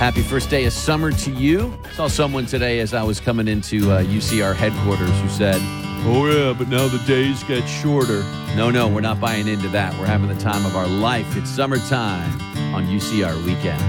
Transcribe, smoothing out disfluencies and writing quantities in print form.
Happy first day of summer to you. Saw someone today as I was coming into UCR headquarters who said, "Oh yeah, but now the days get shorter." No, we're not buying into that. We're having the time of our life. It's summertime on UCR Weekend.